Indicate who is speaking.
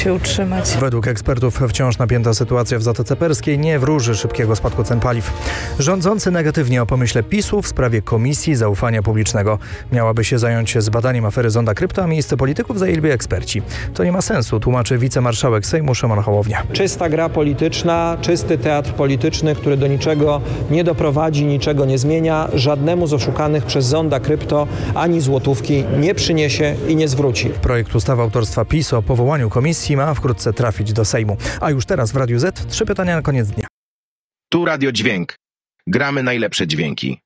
Speaker 1: się utrzymać.
Speaker 2: Według ekspertów wciąż napięta sytuacja w Zatoce Perskiej nie wróży szybkiego spadku cen paliw. Rządzący negatywnie o pomyśle PiS-u w sprawie Komisji Zaufania Publicznego. Miałaby się zająć zbadaniem afery Zonda Krypto, a miejsce polityków zajęliby eksperci. To nie ma sensu, tłumaczy wicemarszałek Sejmu Szymon Hołownia.
Speaker 3: Czysta gra polityczna, czysty teatr polityczny, który do niczego nie doprowadzi, niczego nie zmienia, żadnemu z oszukanych przez Zonda Krypto ani złotówki nie przyniesie i nie zwróci.
Speaker 2: Projekt ustawy autorstwa PiS o powołaniu komisji ma wkrótce trafić do Sejmu. A już teraz w Radiu Z 3 pytania na koniec dnia.
Speaker 4: Tu Radio Dźwięk. Gramy najlepsze dźwięki.